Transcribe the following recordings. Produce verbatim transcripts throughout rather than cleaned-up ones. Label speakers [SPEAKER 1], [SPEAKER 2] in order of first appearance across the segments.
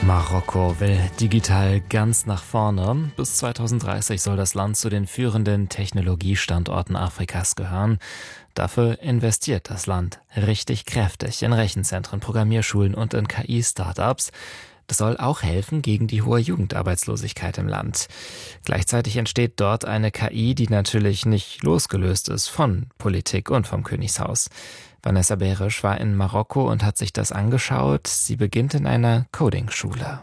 [SPEAKER 1] Marokko will digital ganz nach vorne. Bis zweitausenddreißig soll das Land zu den führenden Technologiestandorten Afrikas gehören. Dafür investiert das Land richtig kräftig in Rechenzentren, Programmierschulen und in K I-Startups. Das soll auch helfen gegen die hohe Jugendarbeitslosigkeit im Land. Gleichzeitig entsteht dort eine K I, die natürlich nicht losgelöst ist von Politik und vom Königshaus. Vanessa Berisch war in Marokko und hat sich das angeschaut. Sie beginnt in einer Coding-Schule.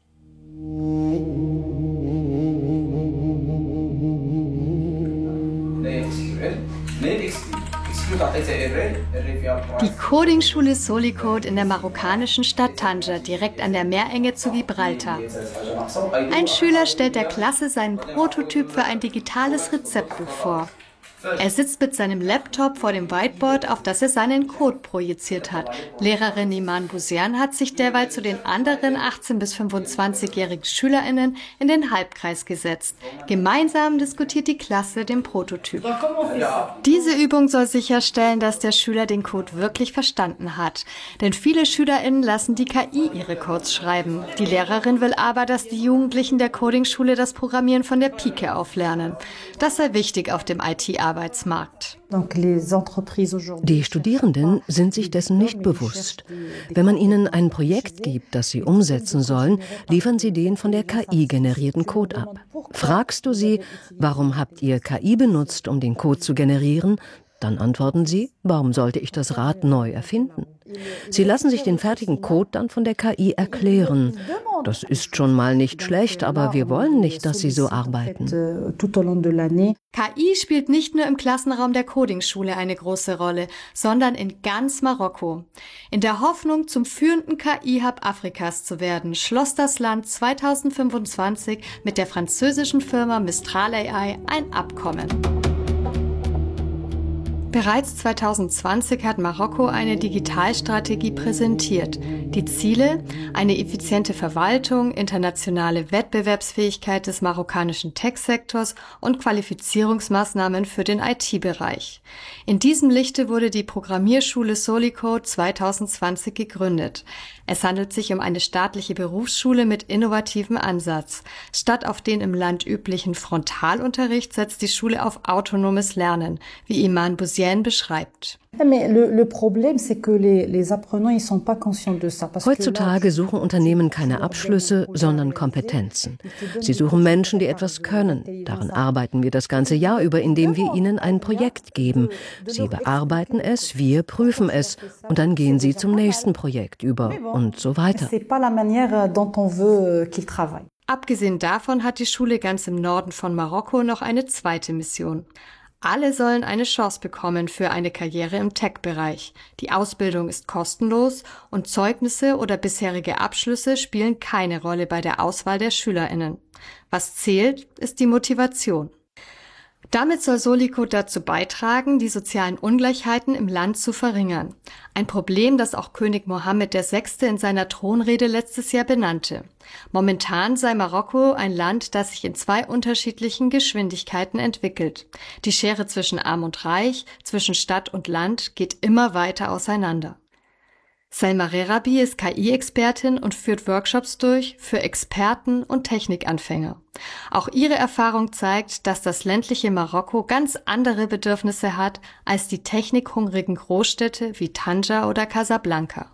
[SPEAKER 2] Die Coding-Schule Solicode in der marokkanischen Stadt Tanger, direkt an der Meerenge zu Gibraltar. Ein Schüler stellt der Klasse seinen Prototyp für ein digitales Rezeptbuch vor. Er sitzt mit seinem Laptop vor dem Whiteboard, auf das er seinen Code projiziert hat. Lehrerin Iman Bouziane hat sich derweil zu den anderen achtzehn- bis fünfundzwanzigjährigen SchülerInnen in den Halbkreis gesetzt. Gemeinsam diskutiert die Klasse den Prototyp. Diese Übung soll sicherstellen, dass der Schüler den Code wirklich verstanden hat. Denn viele SchülerInnen lassen die K I ihre Codes schreiben. Die Lehrerin will aber, dass die Jugendlichen der Coding-Schule das Programmieren von der Pike auf lernen. Das sei wichtig auf dem I T-Arbeitsmarkt.
[SPEAKER 3] Die Studierenden sind sich dessen nicht bewusst. Wenn man ihnen ein Projekt gibt, das sie umsetzen sollen, liefern sie den von der K I generierten Code ab. Fragst du sie, warum habt ihr K I benutzt, um den Code zu generieren? Dann antworten sie, warum sollte ich das Rad neu erfinden? Sie lassen sich den fertigen Code dann von der K I erklären. Das ist schon mal nicht schlecht, aber wir wollen nicht, dass sie so arbeiten.
[SPEAKER 2] K I spielt nicht nur im Klassenraum der Coding-Schule eine große Rolle, sondern in ganz Marokko. In der Hoffnung, zum führenden K I-Hub Afrikas zu werden, schloss das Land zweitausendfünfundzwanzig mit der französischen Firma Mistral A I ein Abkommen. Bereits zweitausendzwanzig hat Marokko eine Digitalstrategie präsentiert. Die Ziele: eine effiziente Verwaltung, internationale Wettbewerbsfähigkeit des marokkanischen Tech-Sektors und Qualifizierungsmaßnahmen für den I T-Bereich. In diesem Lichte wurde die Programmierschule Solicode zweitausendzwanzig gegründet. Es handelt sich um eine staatliche Berufsschule mit innovativem Ansatz. Statt auf den im Land üblichen Frontalunterricht setzt die Schule auf autonomes Lernen, wie Iman Bouziane beschreibt.
[SPEAKER 3] Heutzutage suchen Unternehmen keine Abschlüsse, sondern Kompetenzen. Sie suchen Menschen, die etwas können. Daran arbeiten wir das ganze Jahr über, indem wir ihnen ein Projekt geben. Sie bearbeiten es, wir prüfen es und dann gehen sie zum nächsten Projekt über und so weiter.
[SPEAKER 2] Abgesehen davon hat die Schule ganz im Norden von Marokko noch eine zweite Mission. Alle sollen eine Chance bekommen für eine Karriere im Tech-Bereich. Die Ausbildung ist kostenlos und Zeugnisse oder bisherige Abschlüsse spielen keine Rolle bei der Auswahl der SchülerInnen. Was zählt, ist die Motivation. Damit soll Solicode dazu beitragen, die sozialen Ungleichheiten im Land zu verringern. Ein Problem, das auch König Mohammed der Sechste in seiner Thronrede letztes Jahr benannte. Momentan sei Marokko ein Land, das sich in zwei unterschiedlichen Geschwindigkeiten entwickelt. Die Schere zwischen Arm und Reich, zwischen Stadt und Land geht immer weiter auseinander. Selma Rerabi ist K I-Expertin und führt Workshops durch für Experten und Technikanfänger. Auch ihre Erfahrung zeigt, dass das ländliche Marokko ganz andere Bedürfnisse hat als die technikhungrigen Großstädte wie Tanger oder Casablanca.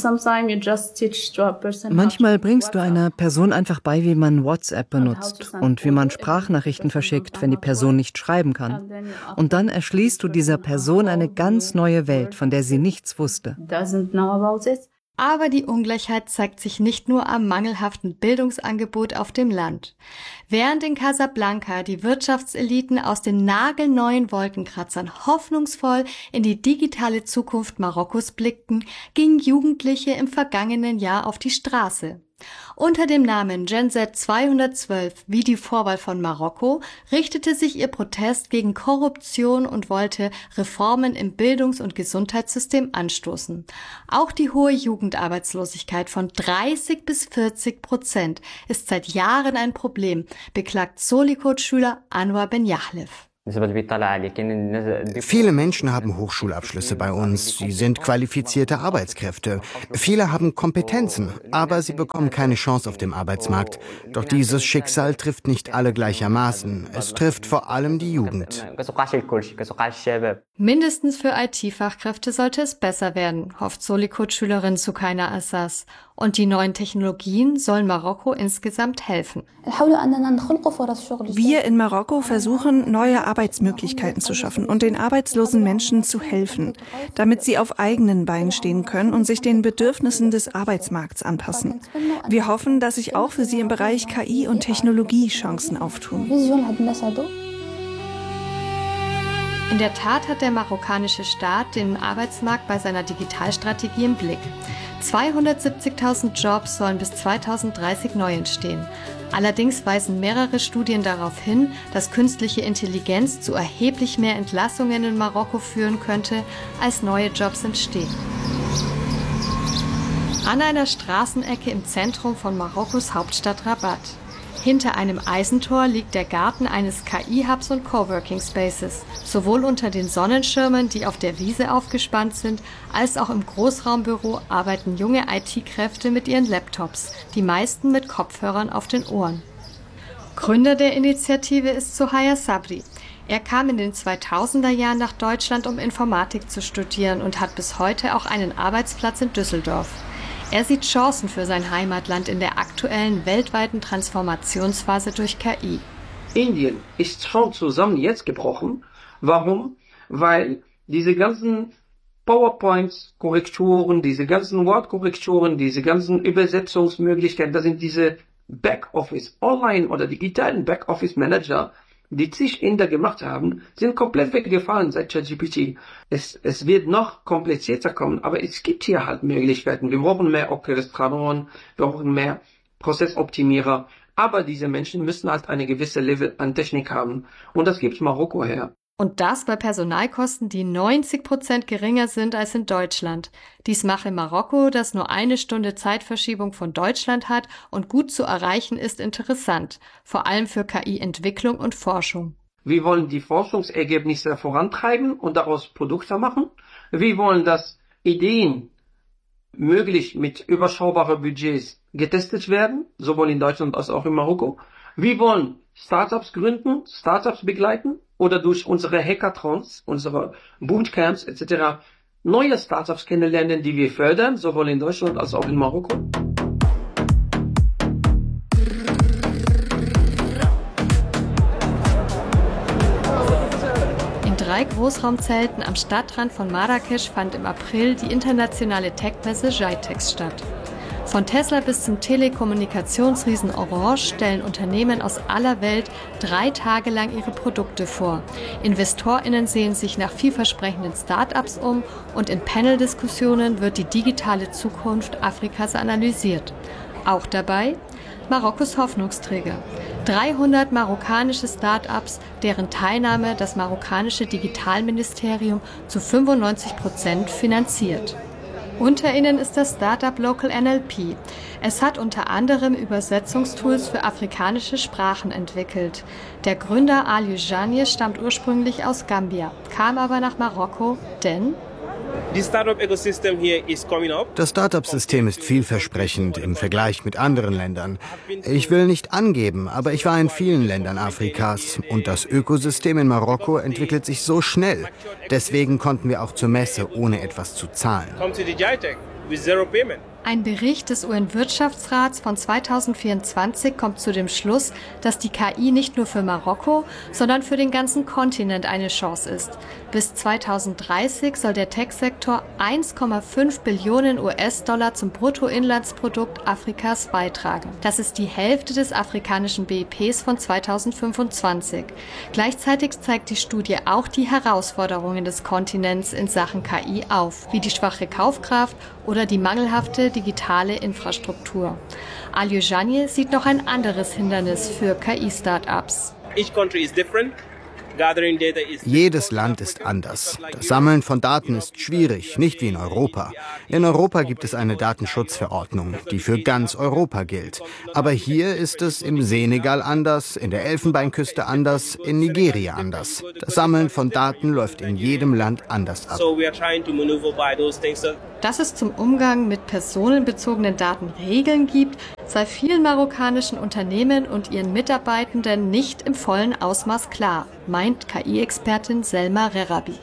[SPEAKER 4] Manchmal bringst du einer Person einfach bei, wie man WhatsApp benutzt und wie man Sprachnachrichten verschickt, wenn die Person nicht schreiben kann. Und dann erschließt du dieser Person eine ganz neue Welt, von der sie nichts wusste.
[SPEAKER 2] Aber die Ungleichheit zeigt sich nicht nur am mangelhaften Bildungsangebot auf dem Land. Während in Casablanca die Wirtschaftseliten aus den nagelneuen Wolkenkratzern hoffnungsvoll in die digitale Zukunft Marokkos blickten, gingen Jugendliche im vergangenen Jahr auf die Straße. Unter dem Namen Gen Z zweihundertzwölf, wie die Vorwahl von Marokko, richtete sich ihr Protest gegen Korruption und wollte Reformen im Bildungs- und Gesundheitssystem anstoßen. Auch die hohe Jugendarbeitslosigkeit von dreißig bis vierzig Prozent ist seit Jahren ein Problem, beklagt Solicode-Schüler Anwar Ben Yahlef.
[SPEAKER 5] Viele Menschen haben Hochschulabschlüsse bei uns. Sie sind qualifizierte Arbeitskräfte. Viele haben Kompetenzen, aber sie bekommen keine Chance auf dem Arbeitsmarkt. Doch dieses Schicksal trifft nicht alle gleichermaßen. Es trifft vor allem die Jugend.
[SPEAKER 2] Mindestens für I T-Fachkräfte sollte es besser werden, hofft Solikot-Schülerin Sukaina Assas. Und die neuen Technologien sollen Marokko insgesamt helfen.
[SPEAKER 6] Wir in Marokko versuchen, neue Arbeitsmöglichkeiten zu schaffen und den arbeitslosen Menschen zu helfen, damit sie auf eigenen Beinen stehen können und sich den Bedürfnissen des Arbeitsmarkts anpassen. Wir hoffen, dass sich auch für sie im Bereich K I und Technologie Chancen auftun.
[SPEAKER 2] In der Tat hat der marokkanische Staat den Arbeitsmarkt bei seiner Digitalstrategie im Blick. zweihundertsiebzigtausend Jobs sollen bis zweitausenddreißig neu entstehen. Allerdings weisen mehrere Studien darauf hin, dass künstliche Intelligenz zu erheblich mehr Entlassungen in Marokko führen könnte, als neue Jobs entstehen. An einer Straßenecke im Zentrum von Marokkos Hauptstadt Rabat. Hinter einem Eisentor liegt der Garten eines K I-Hubs und Coworking Spaces, sowohl unter den Sonnenschirmen, die auf der Wiese aufgespannt sind, als auch im Großraumbüro arbeiten junge I T-Kräfte mit ihren Laptops, die meisten mit Kopfhörern auf den Ohren. Gründer der Initiative ist Sohaya Sabri. Er kam in den zweitausender Jahren nach Deutschland, um Informatik zu studieren und hat bis heute auch einen Arbeitsplatz in Düsseldorf. Er sieht Chancen für sein Heimatland in der aktuellen weltweiten Transformationsphase durch K I.
[SPEAKER 7] Indien ist schon zusammen jetzt gebrochen. Warum? Weil diese ganzen PowerPoint-Korrekturen, diese ganzen Word-Korrekturen, diese ganzen Übersetzungsmöglichkeiten, das sind diese Backoffice, Online- oder digitalen Backoffice-Manager, die zig Inder gemacht haben, sind komplett weggefallen seit ChatGPT. Es, es wird noch komplizierter kommen, aber es gibt hier halt Möglichkeiten. Wir brauchen mehr Orchestratoren, wir brauchen mehr Prozessoptimierer, aber diese Menschen müssen halt eine gewisse Level an Technik haben. Und das gibt Marokko her.
[SPEAKER 2] Und das bei Personalkosten, die neunzig Prozent geringer sind als in Deutschland. Dies mache Marokko, das nur eine Stunde Zeitverschiebung von Deutschland hat und gut zu erreichen ist, interessant. Vor allem für K I-Entwicklung und Forschung.
[SPEAKER 7] Wir wollen die Forschungsergebnisse vorantreiben und daraus Produkte machen. Wir wollen, dass Ideen möglich mit überschaubaren Budgets getestet werden, sowohl in Deutschland als auch in Marokko. Wir wollen Startups gründen, Startups begleiten oder durch unsere Hackathons, unsere Bootcamps et cetera neue Startups kennenlernen, die wir fördern, sowohl in Deutschland als auch in Marokko.
[SPEAKER 2] In drei Großraumzelten am Stadtrand von Marrakesch fand im April die internationale Tech-Messe GITEX statt. Von Tesla bis zum Telekommunikationsriesen Orange stellen Unternehmen aus aller Welt drei Tage lang ihre Produkte vor. InvestorInnen sehen sich nach vielversprechenden Start-ups um und in Panel-Diskussionen wird die digitale Zukunft Afrikas analysiert. Auch dabei Marokkos Hoffnungsträger. dreihundert marokkanische Start-ups, deren Teilnahme das marokkanische Digitalministerium zu fünfundneunzig Prozent finanziert. Unter ihnen ist das Startup Local N L P. Es hat unter anderem Übersetzungstools für afrikanische Sprachen entwickelt. Der Gründer Aliou Janie stammt ursprünglich aus Gambia, kam aber nach Marokko, denn
[SPEAKER 5] das Startup-System ist vielversprechend im Vergleich mit anderen Ländern. Ich will nicht angeben, aber ich war in vielen Ländern Afrikas und das Ökosystem in Marokko entwickelt sich so schnell. Deswegen konnten wir auch zur Messe, ohne etwas zu zahlen.
[SPEAKER 2] Ein Bericht des U N-Wirtschaftsrats von zweitausendvierundzwanzig kommt zu dem Schluss, dass die K I nicht nur für Marokko, sondern für den ganzen Kontinent eine Chance ist. Bis zweitausenddreißig soll der Tech-Sektor eins Komma fünf Billionen U S-Dollar zum Bruttoinlandsprodukt Afrikas beitragen. Das ist die Hälfte des afrikanischen B I Ps von zweitausendfünfundzwanzig. Gleichzeitig zeigt die Studie auch die Herausforderungen des Kontinents in Sachen K I auf, wie die schwache Kaufkraft oder die mangelhafte digitale Infrastruktur. Aliou Janie sieht noch ein anderes Hindernis für K I-Startups.
[SPEAKER 5] Jedes Land ist anders. Das Sammeln von Daten ist schwierig, nicht wie in Europa. In Europa gibt es eine Datenschutzverordnung, die für ganz Europa gilt. Aber hier ist es im Senegal anders, in der Elfenbeinküste anders, in Nigeria anders. Das Sammeln von Daten läuft in jedem Land anders ab.
[SPEAKER 2] Dass es zum Umgang mit personenbezogenen Daten Regeln gibt, sei vielen marokkanischen Unternehmen und ihren Mitarbeitenden nicht im vollen Ausmaß klar, meint K I-Expertin Selma Rerabi.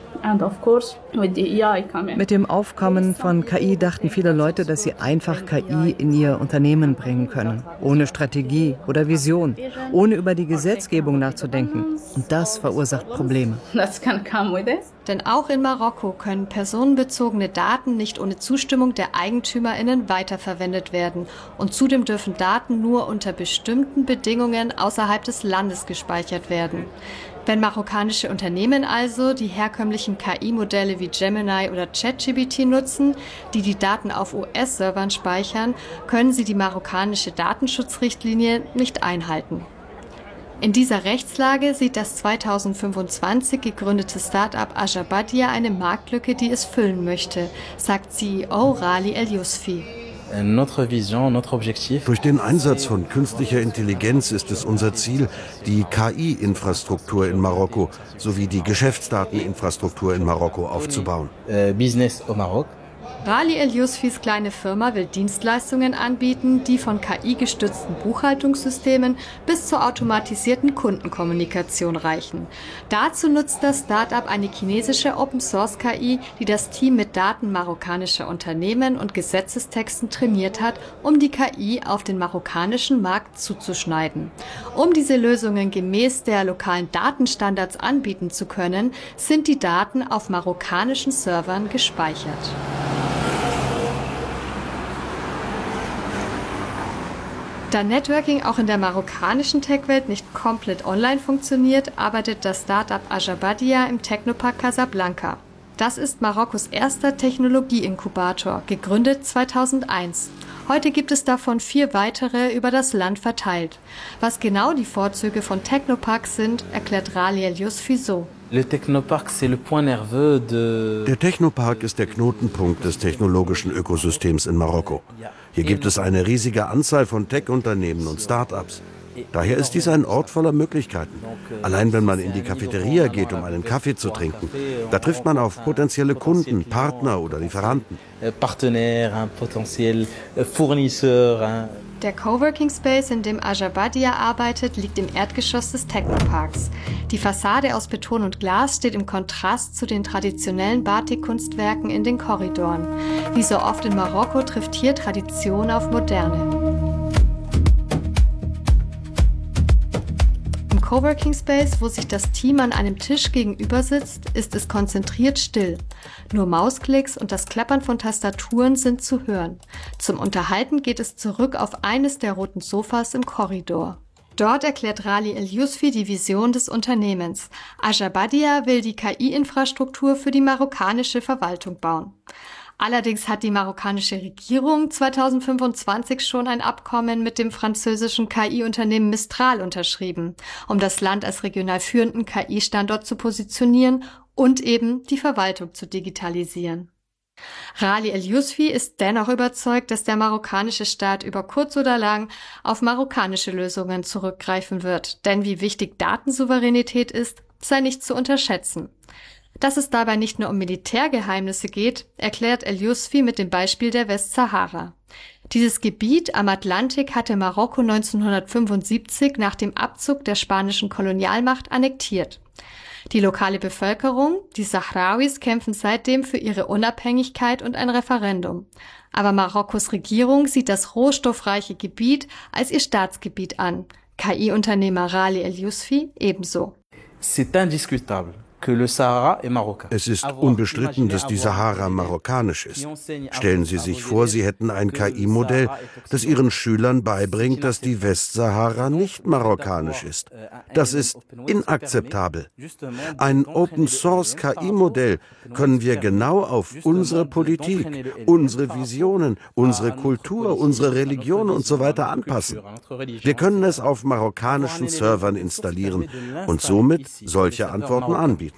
[SPEAKER 4] Mit dem Aufkommen von K I dachten viele Leute, dass sie einfach K I in ihr Unternehmen bringen können, ohne Strategie oder Vision, ohne über die Gesetzgebung nachzudenken. Und das verursacht Probleme.
[SPEAKER 2] Denn auch in Marokko können personenbezogene Daten nicht ohne Zustimmung der EigentümerInnen weiterverwendet werden. Und zudem dürfen Daten nur unter bestimmten Bedingungen außerhalb des Landes gespeichert werden. Wenn marokkanische Unternehmen also die herkömmlichen K I-Modelle wie Gemini oder ChatGPT nutzen, die die Daten auf U S-Servern speichern, können sie die marokkanische Datenschutzrichtlinie nicht einhalten. In dieser Rechtslage sieht das zweitausendfünfundzwanzig gegründete Start-up Ajabadia eine Marktlücke, die es füllen möchte, sagt C E O Rali El-Yousfi.
[SPEAKER 8] Durch den Einsatz von künstlicher Intelligenz ist es unser Ziel, die K I-Infrastruktur in Marokko sowie die Geschäftsdateninfrastruktur in Marokko aufzubauen.
[SPEAKER 2] Rali El-Yousfis kleine Firma will Dienstleistungen anbieten, die von K I-gestützten Buchhaltungssystemen bis zur automatisierten Kundenkommunikation reichen. Dazu nutzt das Start-up eine chinesische Open-Source-K I, die das Team mit Daten marokkanischer Unternehmen und Gesetzestexten trainiert hat, um die K I auf den marokkanischen Markt zuzuschneiden. Um diese Lösungen gemäß der lokalen Datenstandards anbieten zu können, sind die Daten auf marokkanischen Servern gespeichert. Da Networking auch in der marokkanischen Tech-Welt nicht komplett online funktioniert, arbeitet das Start-up Ajabadia im Technopark Casablanca. Das ist Marokkos erster Technologie-Inkubator, gegründet zweitausendeins. Heute gibt es davon vier weitere über das Land verteilt. Was genau die Vorzüge von Technoparks sind, erklärt Rali El-Yousfi so.
[SPEAKER 8] Der Technopark ist der Knotenpunkt des technologischen Ökosystems in Marokko. Hier gibt es eine riesige Anzahl von Tech-Unternehmen und Start-ups. Daher ist dies ein Ort voller Möglichkeiten. Allein wenn man in die Cafeteria geht, um einen Kaffee zu trinken, da trifft man auf potenzielle Kunden, Partner oder Lieferanten.
[SPEAKER 2] Der Coworking Space, in dem Ajabadia arbeitet, liegt im Erdgeschoss des Technoparks. Die Fassade aus Beton und Glas steht im Kontrast zu den traditionellen Batik-Kunstwerken in den Korridoren. Wie so oft in Marokko trifft hier Tradition auf Moderne. Im Coworking Space, wo sich das Team an einem Tisch gegenüber sitzt, ist es konzentriert still. Nur Mausklicks und das Klappern von Tastaturen sind zu hören. Zum Unterhalten geht es zurück auf eines der roten Sofas im Korridor. Dort erklärt Rali El-Yousfi die Vision des Unternehmens. Ajabadia will die K I-Infrastruktur für die marokkanische Verwaltung bauen. Allerdings hat die marokkanische Regierung zweitausendfünfundzwanzig schon ein Abkommen mit dem französischen K I-Unternehmen Mistral unterschrieben, um das Land als regional führenden K I-Standort zu positionieren und eben die Verwaltung zu digitalisieren. Rali El-Yousfi ist dennoch überzeugt, dass der marokkanische Staat über kurz oder lang auf marokkanische Lösungen zurückgreifen wird, denn wie wichtig Datensouveränität ist, sei nicht zu unterschätzen. Dass es dabei nicht nur um Militärgeheimnisse geht, erklärt El-Yousfi mit dem Beispiel der Westsahara. Dieses Gebiet am Atlantik hatte Marokko neunzehnhundertfünfundsiebzig nach dem Abzug der spanischen Kolonialmacht annektiert. Die lokale Bevölkerung, die Sahrawis, kämpfen seitdem für ihre Unabhängigkeit und ein Referendum. Aber Marokkos Regierung sieht das rohstoffreiche Gebiet als ihr Staatsgebiet an. K I-Unternehmer Rali El-Yousfi ebenso.
[SPEAKER 8] Es ist unbestritten, dass die Sahara marokkanisch ist. Stellen Sie sich vor, Sie hätten ein K I-Modell, das Ihren Schülern beibringt, dass die Westsahara nicht marokkanisch ist. Das ist inakzeptabel. Ein Open-Source-K I-Modell können wir genau auf unsere Politik, unsere Visionen, unsere Kultur, unsere Religion und so weiter anpassen. Wir können es auf marokkanischen Servern installieren und somit solche Antworten anbieten.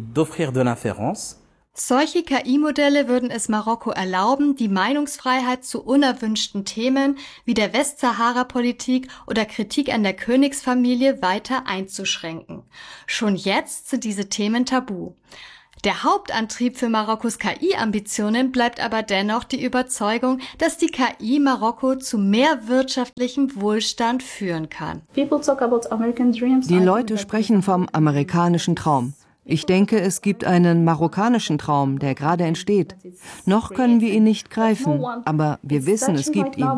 [SPEAKER 2] Solche K I-Modelle würden es Marokko erlauben, die Meinungsfreiheit zu unerwünschten Themen wie der Westsahara-Politik oder Kritik an der Königsfamilie weiter einzuschränken. Schon jetzt sind diese Themen tabu. Der Hauptantrieb für Marokkos K I-Ambitionen bleibt aber dennoch die Überzeugung, dass die K I Marokko zu mehr wirtschaftlichem Wohlstand führen kann.
[SPEAKER 4] Die Leute sprechen vom amerikanischen Traum. Ich denke, es gibt einen marokkanischen Traum, der gerade entsteht. Noch können wir ihn nicht greifen, aber wir wissen, es gibt ihn.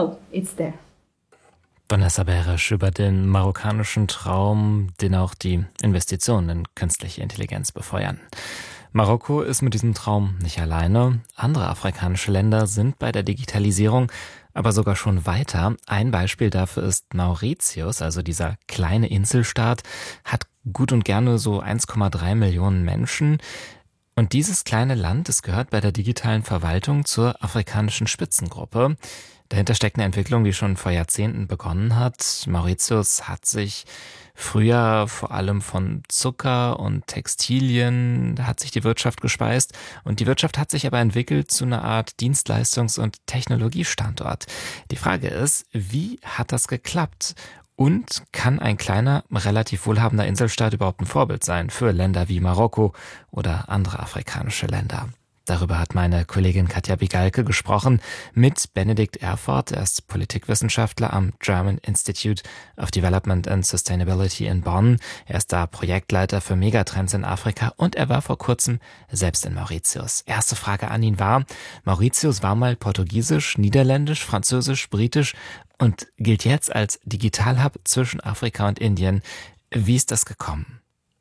[SPEAKER 1] Vanessa Beresch über den marokkanischen Traum, den auch die Investitionen in künstliche Intelligenz befeuern. Marokko ist mit diesem Traum nicht alleine. Andere afrikanische Länder sind bei der Digitalisierung aber sogar schon weiter. Ein Beispiel dafür ist Mauritius, also dieser kleine Inselstaat, hat gut und gerne so eins Komma drei Millionen Menschen. Und dieses kleine Land, es gehört bei der digitalen Verwaltung zur afrikanischen Spitzengruppe. Dahinter steckt eine Entwicklung, die schon vor Jahrzehnten begonnen hat. Mauritius hat sich früher vor allem von Zucker und Textilien, da hat sich die Wirtschaft gespeist. Und die Wirtschaft hat sich aber entwickelt zu einer Art Dienstleistungs- und Technologiestandort. Die Frage ist, wie hat das geklappt? Und kann ein kleiner, relativ wohlhabender Inselstaat überhaupt ein Vorbild sein für Länder wie Marokko oder andere afrikanische Länder? Darüber hat meine Kollegin Katja Bigalke gesprochen mit Benedikt Erford. Er ist Politikwissenschaftler am German Institute of Development and Sustainability in Bonn. Er ist da Projektleiter für Megatrends in Afrika und er war vor kurzem selbst in Mauritius. Erste Frage an ihn war, Mauritius war mal portugiesisch, niederländisch, französisch, britisch und gilt jetzt als Digitalhub zwischen Afrika und Indien. Wie ist das gekommen?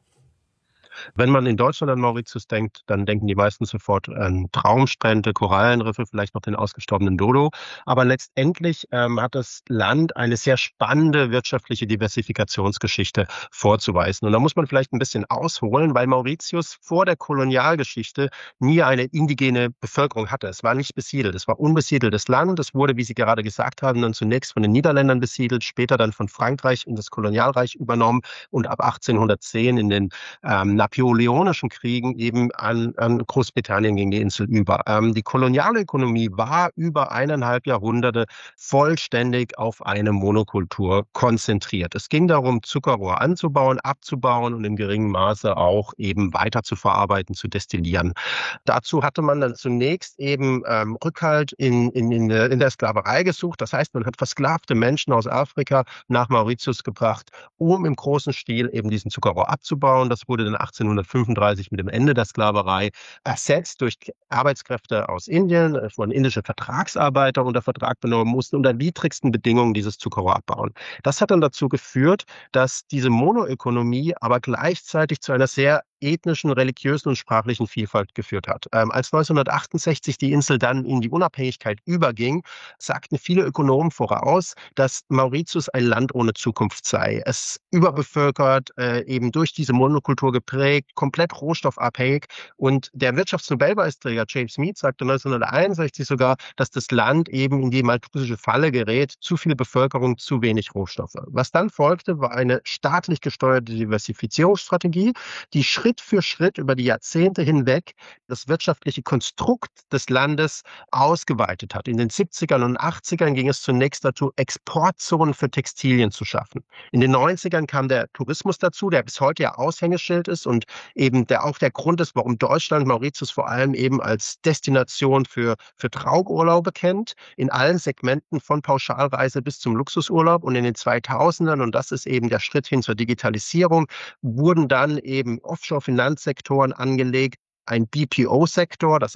[SPEAKER 9] Wenn man in Deutschland an Mauritius denkt, dann denken die meisten sofort an Traumstrände, Korallenriffe, vielleicht noch den ausgestorbenen Dodo. Aber letztendlich ähm, hat das Land eine sehr spannende wirtschaftliche Diversifikationsgeschichte vorzuweisen. Und da muss man vielleicht ein bisschen ausholen, weil Mauritius vor der Kolonialgeschichte nie eine indigene Bevölkerung hatte. Es war nicht besiedelt, es war unbesiedeltes Land. Es wurde, wie Sie gerade gesagt haben, dann zunächst von den Niederländern besiedelt, später dann von Frankreich in das Kolonialreich übernommen und ab achtzehnhundertzehn in den ähm, napoleonischen Kriegen eben an, an Großbritannien gegen die Insel über. Ähm, die Kolonialökonomie war über eineinhalb Jahrhunderte vollständig auf eine Monokultur konzentriert. Es ging darum, Zuckerrohr anzubauen, abzubauen und in geringem Maße auch eben weiter zu verarbeiten, zu destillieren. Dazu hatte man dann zunächst eben ähm, Rückhalt in, in, in, in der Sklaverei gesucht. Das heißt, man hat versklavte Menschen aus Afrika nach Mauritius gebracht, um im großen Stil eben diesen Zuckerrohr abzubauen. Das wurde dann achtzehnhundertfünfunddreißig mit dem Ende der Sklaverei ersetzt durch Arbeitskräfte aus Indien, von indischen Vertragsarbeiter unter Vertrag genommen, mussten unter widrigsten Bedingungen dieses Zuckerrohr abbauen. Das hat dann dazu geführt, dass diese Monoökonomie aber gleichzeitig zu einer sehr ethnischen, religiösen und sprachlichen Vielfalt geführt hat. Ähm, als neunzehnhundertachtundsechzig die Insel dann in die Unabhängigkeit überging, sagten viele Ökonomen voraus, dass Mauritius ein Land ohne Zukunft sei. Es überbevölkert, äh, eben durch diese Monokultur geprägt, komplett rohstoffabhängig. Und der Wirtschaftsnobelpreisträger James Mead sagte neunzehnhunderteinundsechzig sogar, dass das Land eben in die malthusische Falle gerät, zu viel Bevölkerung, zu wenig Rohstoffe. Was dann folgte, war eine staatlich gesteuerte Diversifizierungsstrategie, die Schritt für Schritt über die Jahrzehnte hinweg das wirtschaftliche Konstrukt des Landes ausgeweitet hat. In den siebzigern und achtzigern ging es zunächst dazu, Exportzonen für Textilien zu schaffen. In den neunzigern kam der Tourismus dazu, der bis heute ja Aushängeschild ist und eben der auch der Grund ist, warum Deutschland Mauritius vor allem eben als Destination für, für Traumurlaube kennt, in allen Segmenten von Pauschalreise bis zum Luxusurlaub. Und in den zweitausendern, und das ist eben der Schritt hin zur Digitalisierung, wurden dann eben Offshore-Finanzsektoren angelegt, ein B P O-Sektor, das ist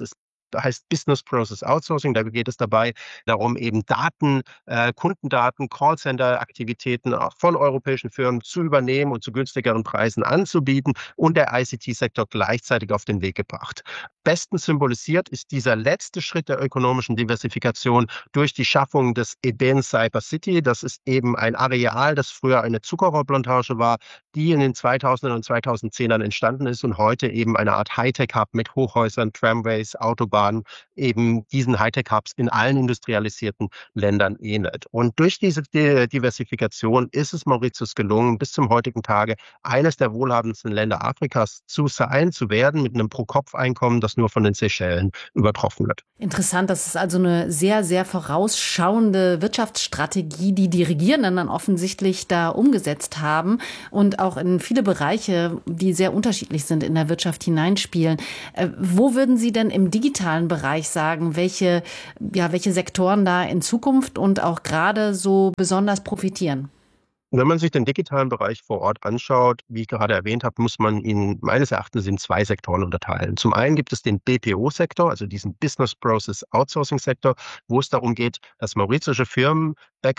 [SPEAKER 9] heißt Business Process Outsourcing. Da geht es dabei darum, eben Daten, äh, Kundendaten, Callcenter-Aktivitäten auch von europäischen Firmen zu übernehmen und zu günstigeren Preisen anzubieten und der I C T-Sektor gleichzeitig auf den Weg gebracht. Bestens symbolisiert ist dieser letzte Schritt der ökonomischen Diversifikation durch die Schaffung des Eben Cyber City. Das ist eben ein Areal, das früher eine Zuckerrohrplantage war, die in den zweitausender und zweitausendzehnern entstanden ist und heute eben eine Art Hightech-Hub mit Hochhäusern, Tramways, Autobahnen, eben diesen Hightech-Hubs in allen industrialisierten Ländern ähnelt. Und durch diese Diversifikation ist es Mauritius gelungen, bis zum heutigen Tage eines der wohlhabendsten Länder Afrikas zu sein, zu werden, mit einem Pro-Kopf-Einkommen, das nur von den Seychellen übertroffen wird.
[SPEAKER 10] Interessant, das ist also eine sehr, sehr vorausschauende Wirtschaftsstrategie, die die Regierenden dann offensichtlich da umgesetzt haben und auch in viele Bereiche, die sehr unterschiedlich sind, in der Wirtschaft hineinspielen. Äh, wo würden Sie denn im digitalen Bereich sagen, welche, ja, welche Sektoren da in Zukunft und auch gerade so besonders profitieren?
[SPEAKER 9] Wenn man sich den digitalen Bereich vor Ort anschaut, wie ich gerade erwähnt habe, muss man ihn meines Erachtens in zwei Sektoren unterteilen. Zum einen gibt es den B P O-Sektor, also diesen Business Process Outsourcing-Sektor, wo es darum geht, dass mauritiusche Firmen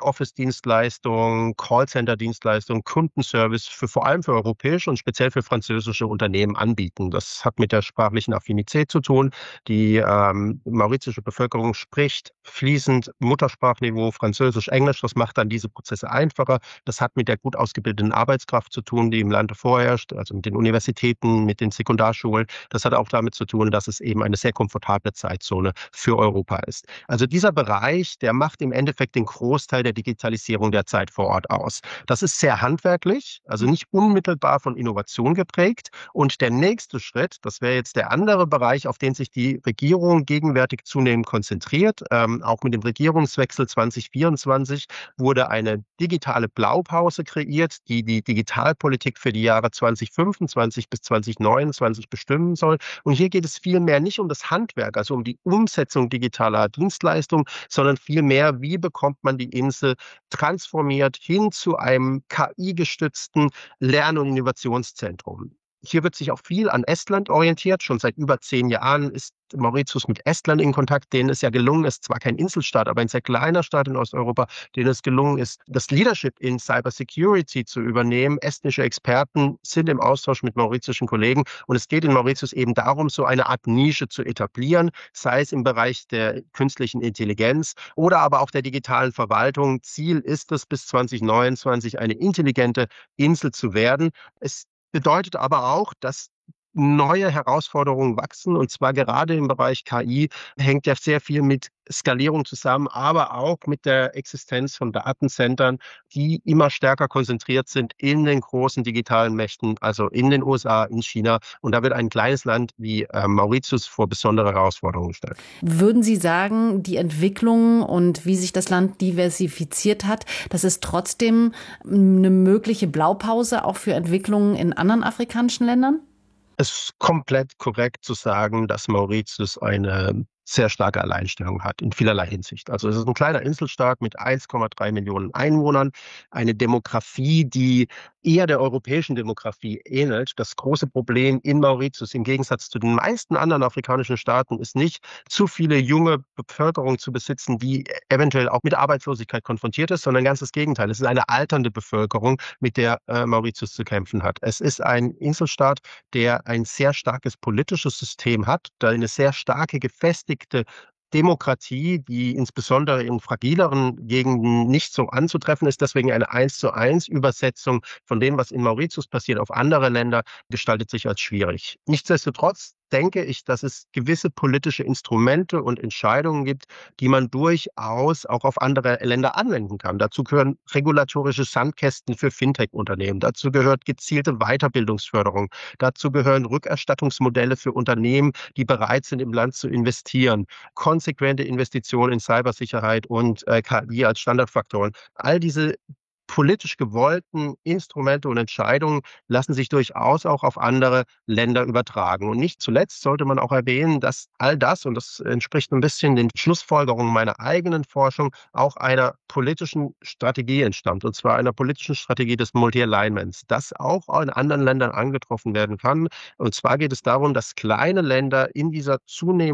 [SPEAKER 9] Backoffice-Dienstleistungen, Callcenter-Dienstleistungen, Kundenservice für vor allem für europäische und speziell für französische Unternehmen anbieten. Das hat mit der sprachlichen Affinität zu tun. Die ähm, mauritiusche Bevölkerung spricht fließend Muttersprachniveau Französisch, Englisch. Das macht dann diese Prozesse einfacher. Das hat mit der gut ausgebildeten Arbeitskraft zu tun, die im Lande vorherrscht, also mit den Universitäten, mit den Sekundarschulen. Das hat auch damit zu tun, dass es eben eine sehr komfortable Zeitzone für Europa ist. Also dieser Bereich, der macht im Endeffekt den Großteil der Digitalisierung der Zeit vor Ort aus. Das ist sehr handwerklich, also nicht unmittelbar von Innovation geprägt. Und der nächste Schritt, das wäre jetzt der andere Bereich, auf den sich die Regierung gegenwärtig zunehmend konzentriert. Ähm, auch mit dem Regierungswechsel zwanzig vierundzwanzig wurde eine digitale Blaupause kreiert, die die Digitalpolitik für die Jahre zwanzig fünfundzwanzig bis zwanzig neunundzwanzig bestimmen soll. Und hier geht es vielmehr nicht um das Handwerk, also um die Umsetzung digitaler Dienstleistungen, sondern vielmehr, wie bekommt man die Insel transformiert hin zu einem K I-gestützten Lern- und Innovationszentrum. Hier wird sich auch viel an Estland orientiert. Schon seit über zehn Jahren ist Mauritius mit Estland in Kontakt, denen es ja gelungen ist, zwar kein Inselstaat, aber ein sehr kleiner Staat in Osteuropa, denen es gelungen ist, das Leadership in Cybersecurity zu übernehmen. Estnische Experten sind im Austausch mit mauritiuschen Kollegen und es geht in Mauritius eben darum, so eine Art Nische zu etablieren, sei es im Bereich der künstlichen Intelligenz oder aber auch der digitalen Verwaltung. Ziel ist es, bis zwanzig neunundzwanzig eine intelligente Insel zu werden. Es bedeutet aber auch, dass neue Herausforderungen wachsen und zwar gerade im Bereich K I hängt ja sehr viel mit Skalierung zusammen, aber auch mit der Existenz von Datencentern, die immer stärker konzentriert sind in den großen digitalen Mächten, also in den U S A, in China. Und da wird ein kleines Land wie äh, Mauritius vor besondere Herausforderungen gestellt.
[SPEAKER 10] Würden Sie sagen, die Entwicklung und wie sich das Land diversifiziert hat, das ist trotzdem eine mögliche Blaupause auch für Entwicklungen in anderen afrikanischen Ländern?
[SPEAKER 9] Es ist komplett korrekt zu sagen, dass Mauritius eine sehr starke Alleinstellung hat in vielerlei Hinsicht. Also es ist ein kleiner Inselstaat mit eins Komma drei Millionen Einwohnern, eine Demografie, die eher der europäischen Demografie ähnelt. Das große Problem in Mauritius im Gegensatz zu den meisten anderen afrikanischen Staaten ist nicht, zu viele junge Bevölkerung zu besitzen, die eventuell auch mit Arbeitslosigkeit konfrontiert ist, sondern ganz das Gegenteil. Es ist eine alternde Bevölkerung, mit der äh, Mauritius zu kämpfen hat. Es ist ein Inselstaat, der ein sehr starkes politisches System hat, da eine sehr starke, gefestigte Demokratie, die insbesondere in fragileren Gegenden nicht so anzutreffen ist. Deswegen eine eins zu eins Übersetzung von dem, was in Mauritius passiert, auf andere Länder, gestaltet sich als schwierig. Nichtsdestotrotz denke ich, dass es gewisse politische Instrumente und Entscheidungen gibt, die man durchaus auch auf andere Länder anwenden kann. Dazu gehören regulatorische Sandkästen für Fintech-Unternehmen. Dazu gehört gezielte Weiterbildungsförderung. Dazu gehören Rückerstattungsmodelle für Unternehmen, die bereit sind, im Land zu investieren. Konsequente Investitionen in Cybersicherheit und äh, K I als Standardfaktoren. All diese politisch gewollten Instrumente und Entscheidungen lassen sich durchaus auch auf andere Länder übertragen. Und nicht zuletzt sollte man auch erwähnen, dass all das, und das entspricht ein bisschen den Schlussfolgerungen meiner eigenen Forschung, auch einer politischen Strategie entstammt. Und zwar einer politischen Strategie des Multi-Alignments, das auch in anderen Ländern angetroffen werden kann. Und zwar geht es darum, dass kleine Länder in dieser zunehmend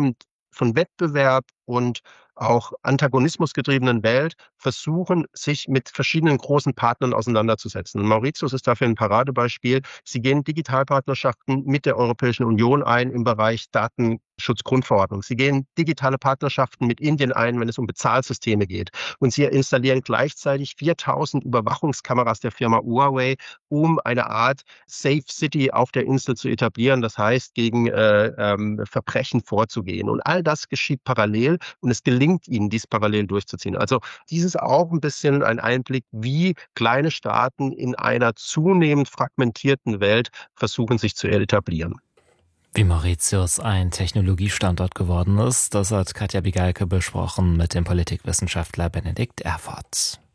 [SPEAKER 9] von Wettbewerb und auch antagonismusgetriebenen Welt versuchen, sich mit verschiedenen großen Partnern auseinanderzusetzen. Mauritius ist dafür ein Paradebeispiel. Sie gehen Digitalpartnerschaften mit der Europäischen Union ein im Bereich Datenschutzgrundverordnung. Sie gehen digitale Partnerschaften mit Indien ein, wenn es um Bezahlsysteme geht. Und sie installieren gleichzeitig viertausend Überwachungskameras der Firma Huawei, um eine Art Safe City auf der Insel zu etablieren. Das heißt, gegen äh, ähm, Verbrechen vorzugehen. Und all das geschieht parallel und es gelingt ihnen, dies parallel durchzuziehen. Also dieses auch ein bisschen ein Einblick, wie kleine Staaten in einer zunehmend fragmentierten Welt versuchen, sich zu etablieren.
[SPEAKER 1] Wie Mauritius ein Technologiestandort geworden ist, das hat Katja Bigalke besprochen mit dem Politikwissenschaftler Benedikt Erfurt.